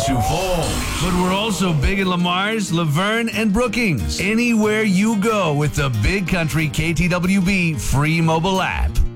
Sioux Falls. But we're also big in Lamar's, Laverne, and Brookings. Anywhere you go with the Big Country KTWB free mobile app.